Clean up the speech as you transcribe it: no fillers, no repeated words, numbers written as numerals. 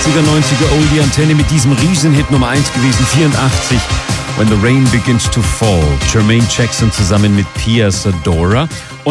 80er, 90er Oldie Antenne mit diesem Riesenhit Nummer 1 gewesen, 84. When the Rain Begins to Fall. Jermaine Jackson zusammen mit Pia Zadora.